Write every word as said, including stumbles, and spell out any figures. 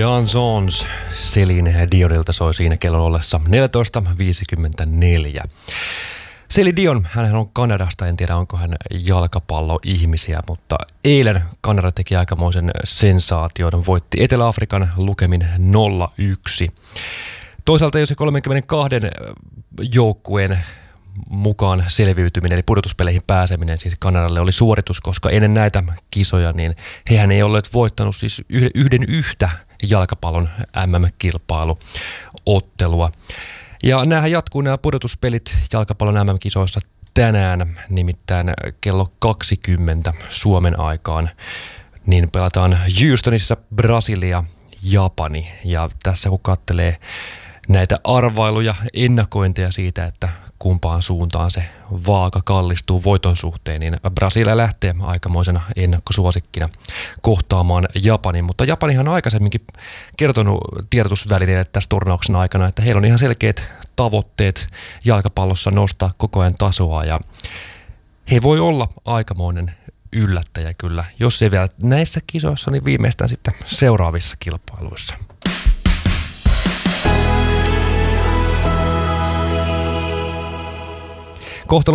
Dansons Céline Dionilta soi siinä kellon ollessa neljätoista viisikymmentäneljä. Céline Dion, hän on Kanadasta, en tiedä onko hän jalkapalloihmisiä, mutta eilen Kanada teki aikamoisen sensaation, voitti Etelä-Afrikan lukemin nolla yksi. Toisaalta jo se kolmekymmentäkaksi joukkueen mukaan selviytyminen, eli pudotuspeleihin pääseminen siis Kanadalle oli suoritus, koska ennen näitä kisoja niin hehän ei olleet voittanut siis yhden yhtä jalkapallon M M-kilpailuottelua. Ja näähän jatkuu nämä pudotuspelit jalkapallon M M-kisoissa tänään, nimittäin kello kaksikymmentä Suomen aikaan, niin pelataan Houstonissa Brasilia, Japani, ja tässä kun katselee näitä arvailuja, ennakointeja siitä, että kumpaan suuntaan se vaaka kallistuu voiton suhteen, niin Brasilia lähtee aikamoisena ennakkosuosikkina kohtaamaan Japanin. Mutta Japanihan on aikaisemminkin kertonut tiedotusvälineille tässä turnauksen aikana, että heillä on ihan selkeät tavoitteet jalkapallossa nostaa koko ajan tasoa, ja he voi olla aikamoinen yllättäjä kyllä, jos ei vielä näissä kisoissa, niin viimeistään sitten seuraavissa kilpailuissa. Kohtalo